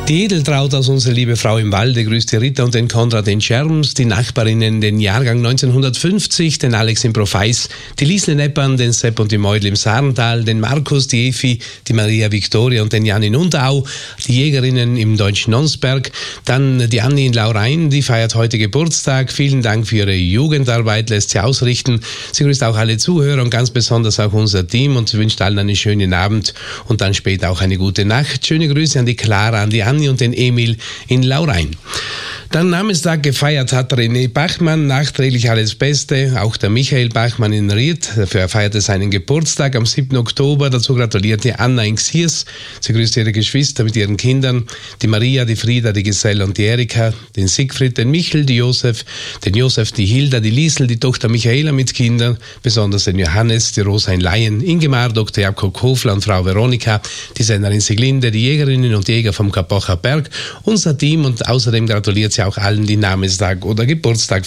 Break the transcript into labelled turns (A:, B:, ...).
A: Die Edeltraut aus Unsere liebe Frau im Walde grüßt die Rita und den Konrad in Scherms, die Nachbarinnen den Jahrgang 1950, den Alex in Profeis, die Liesl in Eppern, den Sepp und die Meudl im Sarental, den Markus, die Efi, die Maria Viktoria und den Jan in Unterau, die Jägerinnen im deutschen Nonsberg, dann die Anni in Laurein, die feiert heute Geburtstag. Vielen Dank für ihre Jugendarbeit, lässt sie ausrichten. Sie grüßt auch alle Zuhörer und ganz besonders auch unser Team und sie wünscht allen einen schönen Abend und dann später auch eine gute Nacht. Schöne Grüße an die Clara, an die Anni und den Emil in Laurein. Dann Namenstag gefeiert hat René Bachmann, nachträglich alles Beste. Auch der Michael Bachmann in Ried, dafür feierte seinen Geburtstag am 7. Oktober. Dazu gratulierte Anna in Xiers. Sie grüßt ihre Geschwister mit ihren Kindern. Die Maria, die Frieda, die Giselle und die Erika. Den Siegfried, den Michel, die Josef, die Hilda, die Liesl, die Tochter Michaela mit Kindern. Besonders den Johannes, die Rosa in Laien, Ingemar, Dr. Jakob Kofler und Frau Veronika. Die Sennerin Siglinde, die Jägerinnen und Jäger vom Kapocher Berg. Unser Team und außerdem gratuliert sie auch allen, die Namenstag oder Geburtstag